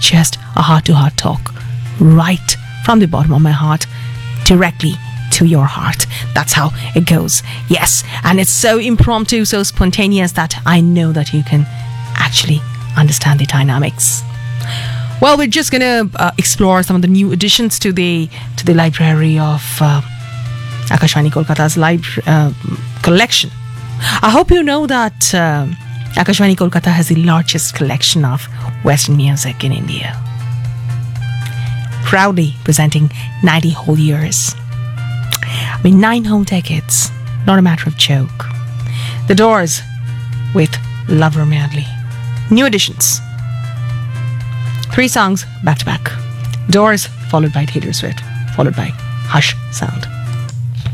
just a heart-to-heart talk, right from the bottom of my heart, directly to your heart. That's how it goes. Yes, and it's so impromptu, so spontaneous that I know that you can actually understand the dynamics. Well, we're just going to explore some of the new additions to the library of Akashvani Kolkata's collection. I hope you know that Akashvani Kolkata has the largest collection of Western music in India, proudly presenting 90 whole years. I mean, 9 whole decades, not a matter of joke. The Doors with Love Her Madly. New additions. 3 songs back to back. Doors followed by Taylor Swift, followed by Hush Sound.